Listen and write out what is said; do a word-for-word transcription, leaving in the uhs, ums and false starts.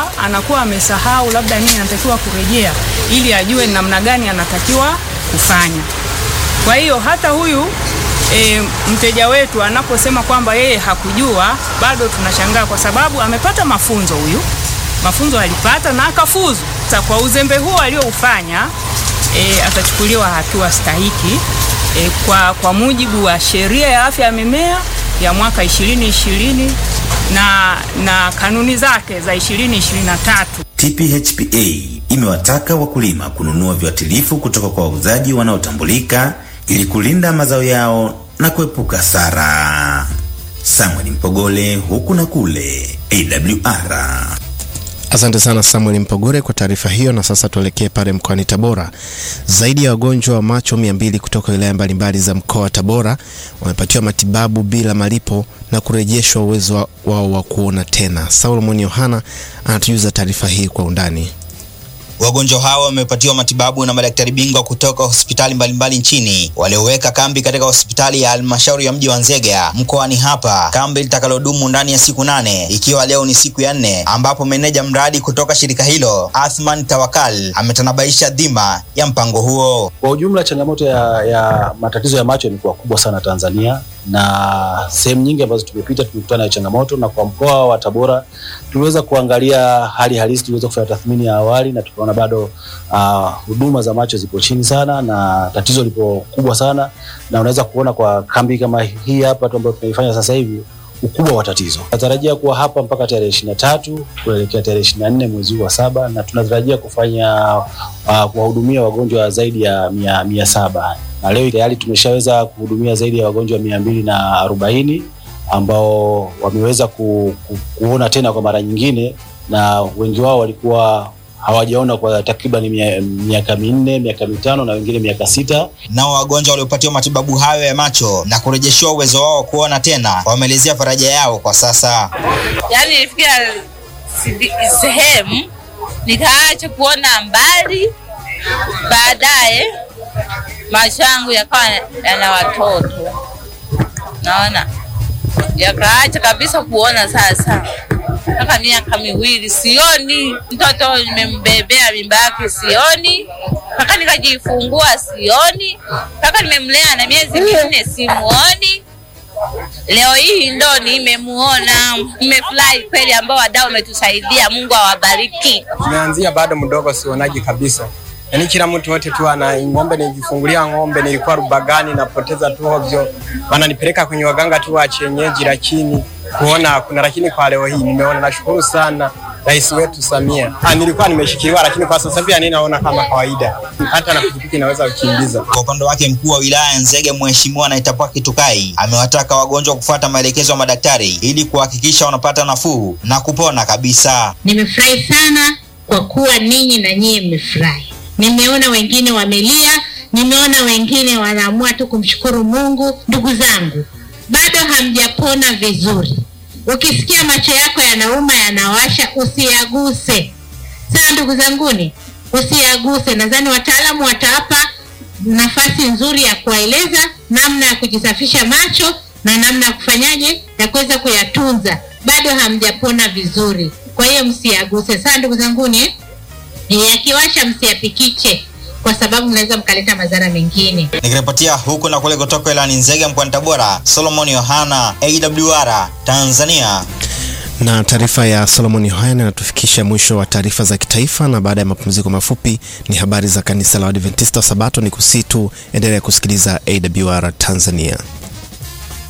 huwa anakuwa amesahau labda nini anatakiwa kurejea ili ajue namna gani anatakiwa kufanya. Kwa hiyo hata huyu e, mteja wetu anaposema kwamba yeye hakujua, bado tunashangaa kwa sababu amepata mafunzo huyu. Mafunzo alipata na akafuzu. Sasa kwa uzembe huo alioufanya, e, atachukuliwa hatua stahiki e, kwa kwa mujibu wa sheria ya afya ya mimea ya mwaka ishirini ishirini na na kanuni zake za ishirini ishirini na tatu. T P H P A imewataka wakulima kununua viuatilifu kutoka kwa wauzaji wanaotambulika ili kulinda mazao yao na kuepuka hasara. Samuel Mpogole, huku na kule, A W R. Asante sana Samuel Mpogore kwa taarifa hiyo. Na sasa tuelekee pale mkoani Tabora. Zaidi ya wagonjwa wa macho mia mbili kutoka wilaya mbalimbali za mkoa wa Tabora wamepatiwa matibabu bila malipo na kurejeshwa uwezo wao wa kuona tena. Solomon Yohana anatujuza taarifa hii kwa undani. Wagonjwa hao wamepatiwa matibabu na madaktari bingwa kutoka hospitali mbalimbali nchini walioweka kambi katika hospitali ya halmashauri ya mji wa Nzega mkoani hapa. Kambi litakalodumu ndani ya siku nane, ikiwa leo ni siku ya nne, ambapo meneja mradi kutoka shirika hilo Athman Tawakal ametanabaisha dhima ya mpango huo. Kwa ujumla, changamoto ya, ya matatizo ya macho imekuwa kubwa sana Tanzania, na sehemu nyingi ambazo tumepita tumekutana na changamoto, na kwa mkoa wa Tabora tuliweza kuangalia hali halisi, tuliweza kufanya tathmini ya awali na tukaona bado huduma uh, za macho zipo chini sana na tatizo lipo kubwa sana, na unaweza kuona kwa kambi kama hii hapa tu ambayo tunaifanya sasa hivi ukubwa wa tatizo. Tunatarajia kuwa hapa mpaka tarehe ishirini na tatu kuelekea tarehe ishirini na nne mwezi wa saba, na tunatarajia kufanya uh, kuwahudumia wagonjwa zaidi ya mia, mia saba. Na leo tayari tumeshaweza kuhudumia zaidi ya wagonjwa mia mbili na arobaini ambao wameweza ku, ku, kuona tena kwa mara nyingine, na wengi wao walikuwa hawajaona kwa takriban miaka minne, miaka mitano na wengine miaka sita. Nao wagonjwa waliopatiwa matibabu hayo ya macho na kurejeshwa uwezo wao kuona tena wameelezea faraja yao kwa sasa. Yaani nilifikia sehemu nikaacha kuona mbali, baadaye macho yangu yakawa yana watoto, naona yakaacha kabisa kuona. Sasa mpaka miaka miwili sioni, mtoto nimembebea mimba yake sioni, mpaka nikajifungua sioni, mpaka nimemlea na miezi minne simuoni. Leo hii ndo nimemuona, nimefurahi kweli, ambao wadau umetusaidia, Mungu awabariki. Tumeanzia bado mdogo, sionaji kabisa. Yaani kila mtu wote tu ana ng'ombe, nijifungulia ng'ombe, nilikuwa Rubagani napoteza tu hovyo. Wananipeleka kwenye waganga tu wa kienyeji, lakini kuona kuna, lakini kwa leo hii nimeona. Nashukuru sana Rais wetu Samia. Ah, nilikuwa nimeshikiliwa, lakini kwa sasa hivi ninaona kama kawaida. Hata na pikipiki naweza kukimbiza. Kwa upande wake mkuu wa wilaya Nzega Mheshimiwa Naitapwa Kitukai amewataka wagonjwa kufuata maelekezo ya madaktari ili kuhakikisha wanapata nafuu na kupona kabisa. Nimefurahi sana kwa kuwa ninyi na nyie mmefurahi. Nimeona wengine wamelia, nimeona wengine wanaamua tu kumshukuru Mungu. Ndugu zangu, bado hamjapona vizuri. Ukisikia macho yako yanauma, yanawasha, usiyaguse. Sasa ndugu zanguni, usiyaguse. Nadhani wataalamu watawapa nafasi nzuri ya kueleza namna ya kujisafisha macho na namna ya kufanyaje ya kuweza kuyatunza. Bado hamjapona vizuri, kwa hiyo msiyaguse. Sasa ndugu zanguni, yakiwasha msiyapikiche, kwa sababu mnaweza mkaleta madhara mengine. Nikiripotia huku na kule kutoka ilani Nzega mkoani Tabora, Solomon Yohana, A W R Tanzania. Na taarifa ya Solomon Yohana inatufikisha mwisho wa taarifa za kitaifa, na baada ya mapumziko mafupi ni habari za kanisa la Adventista Sabato. Ni kusitu endelea kusikiliza A W R Tanzania.